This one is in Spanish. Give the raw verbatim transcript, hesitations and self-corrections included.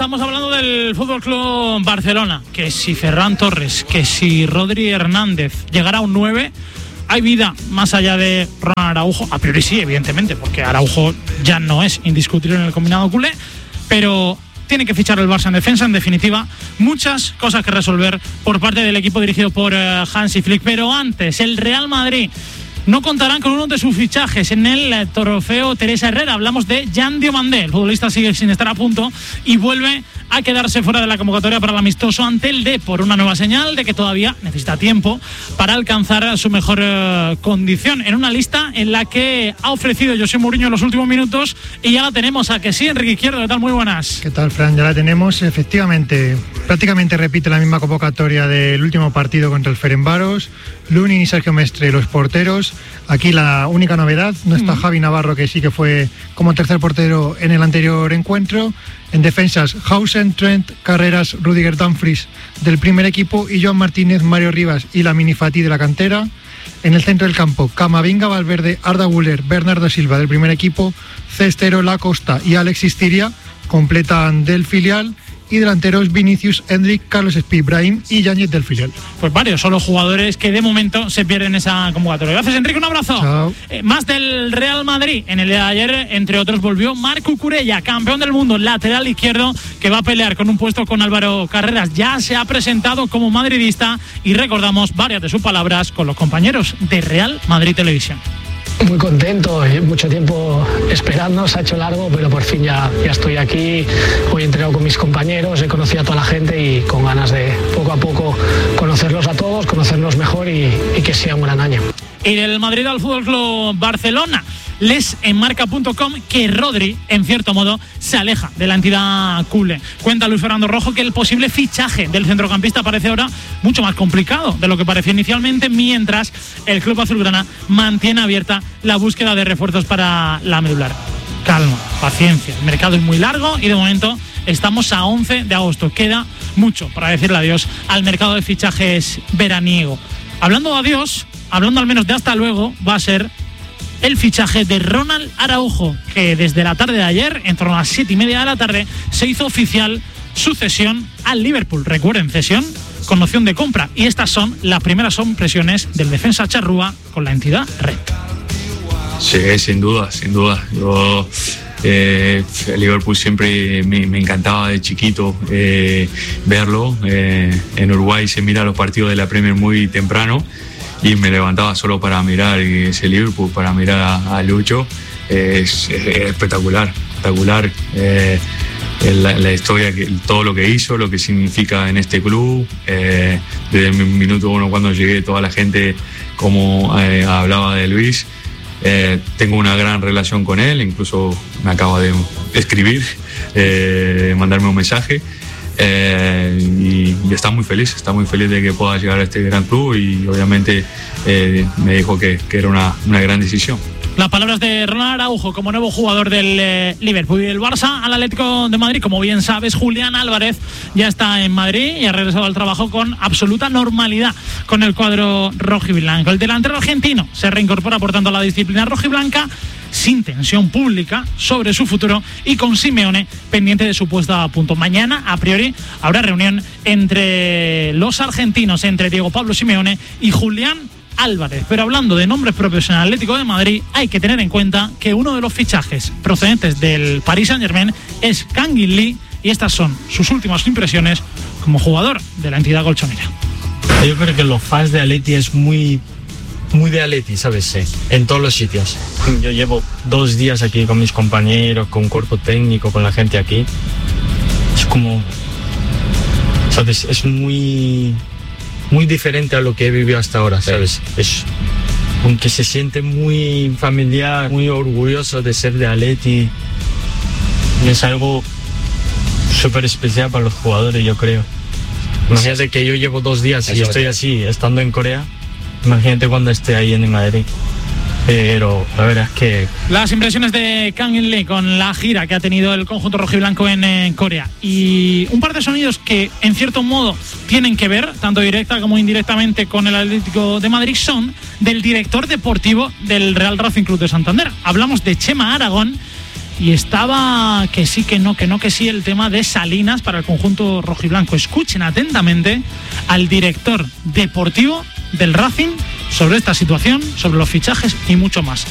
Estamos hablando del Fútbol Club Barcelona, que si Ferran Torres, que si Rodri Hernández llegará a un nueve, hay vida más allá de Ronald Araujo. A priori sí, evidentemente, porque Araujo ya no es indiscutible en el combinado culé, pero tiene que fichar el Barça en defensa. En definitiva, muchas cosas que resolver por parte del equipo dirigido por uh, Hansi Flick. Pero antes, el Real Madrid no contarán con uno de sus fichajes en el trofeo Teresa Herrera. Hablamos de Jan Diomandé. El futbolista sigue sin estar a punto y vuelve a quedarse fuera de la convocatoria para el amistoso ante el Depor. Una nueva señal de que todavía necesita tiempo para alcanzar su mejor eh, condición. En una lista en la que ha ofrecido José Mourinho en los últimos minutos y ya la tenemos. ¿A que sí, Enrique Izquierdo? ¿Qué tal? Muy buenas. ¿Qué tal, Fran? Ya la tenemos. Efectivamente, prácticamente repite la misma convocatoria del último partido contra el Ferencváros. Lunin y Sergio Mestre, los porteros. Aquí la única novedad, no está mm. Javi Navarro, que sí que fue como tercer portero en el anterior encuentro. En defensas, Hausen, Trent, Carreras, Rudiger, Dumfries del primer equipo y Joan Martínez, Mario Rivas y Lamine Fati de la cantera. En el centro del campo, Camavinga, Valverde, Arda Güler, Bernardo Silva del primer equipo, Cestero, Lacosta y Alexis Tiria completan del filial. Y delanteros, Vinicius, Endrick, Carlos Espí, Brahim y Yáñez del filial. Pues varios son los jugadores que de momento se pierden esa convocatoria. Gracias, Enrique, un abrazo. Chao. Eh, más del Real Madrid. En el día de ayer, entre otros, volvió Marc Cucurella, campeón del mundo, lateral izquierdo, que va a pelear con un puesto con Álvaro Carreras. Ya se ha presentado como madridista y recordamos varias de sus palabras con los compañeros de Real Madrid Televisión. Muy contento, mucho tiempo esperando, se ha hecho largo, pero por fin ya, ya estoy aquí. Hoy he entrenado con mis compañeros, he conocido a toda la gente y con ganas de poco a poco conocerlos a todos, conocerlos mejor y, y que sea un gran año. Y del Madrid al Fútbol Club Barcelona, les en marca punto com que Rodri, en cierto modo, se aleja de la entidad culé. Cuenta Luis Fernando Rojo que el posible fichaje del centrocampista parece ahora mucho más complicado de lo que parecía inicialmente, mientras el club azulgrana mantiene abierta la búsqueda de refuerzos para la medular. Calma, paciencia, el mercado es muy largo y de momento estamos a once de agosto. Queda mucho para decirle adiós al mercado de fichajes veraniego. Hablando de adiós, hablando al menos de hasta luego, va a ser el fichaje de Ronald Araujo, que desde la tarde de ayer, en torno a las siete y media de la tarde, se hizo oficial su cesión al Liverpool. Recuerden, cesión con opción de compra. Y estas son las primeras impresiones del defensa charrúa con la entidad Red. Sí, sin duda, sin duda. Yo, eh, el Liverpool siempre me, me encantaba de chiquito eh, verlo. Eh, en Uruguay se mira los partidos de la Premier muy temprano y me levantaba solo para mirar ese Liverpool, para mirar a, a Lucho. Eh, es, es espectacular, espectacular. Eh, la, la historia, que, todo lo que hizo, lo que significa en este club. Eh, desde el minuto uno cuando llegué, toda la gente como eh, hablaba de Luis. Eh, tengo una gran relación con él, incluso me acaba de escribir, eh, mandarme un mensaje. Eh, y, y está muy feliz, está muy feliz de que pueda llegar a este gran club y obviamente eh, me dijo que, que era una, una gran decisión. Las palabras de Ronald Araujo como nuevo jugador del eh, Liverpool y del Barça al Atlético de Madrid. Como bien sabes, Julián Álvarez ya está en Madrid y ha regresado al trabajo con absoluta normalidad con el cuadro rojiblanco. El delantero argentino se reincorpora por tanto a la disciplina rojiblanca sin tensión pública sobre su futuro y con Simeone pendiente de su puesta a punto. Mañana, a priori, habrá reunión entre los argentinos, entre Diego Pablo Simeone y Julián Álvarez. Pero hablando de nombres propios en el Atlético de Madrid, hay que tener en cuenta que uno de los fichajes procedentes del Paris Saint-Germain es Kangin Lee y estas son sus últimas impresiones como jugador de la entidad colchonera. Yo creo que los fans de Atleti es muy muy de Atleti, ¿sabes? Sí, en todos los sitios. Yo llevo dos días aquí con mis compañeros, con un cuerpo técnico, con la gente aquí. Es como, ¿sabes? Es muy, muy diferente a lo que he vivido hasta ahora, ¿sabes? Sí. Es, aunque se siente muy familiar, muy orgulloso de ser de Atleti. Es algo súper especial para los jugadores, yo creo. Imagínate que yo llevo dos días y estoy así, estando en Corea. Imagínate cuando esté ahí en Madrid. Pero la verdad es que... Las impresiones de Kangin Lee con la gira que ha tenido el conjunto rojiblanco en, en Corea. Y un par de sonidos que en cierto modo tienen que ver, tanto directa como indirectamente, con el Atlético de Madrid, son del director deportivo del Real Racing Club de Santander. Hablamos de Chema Aragón, y estaba que sí, que no, que no, que sí el tema de Salinas para el conjunto rojiblanco. Escuchen atentamente al director deportivo del Racing sobre esta situación, sobre los fichajes y mucho más.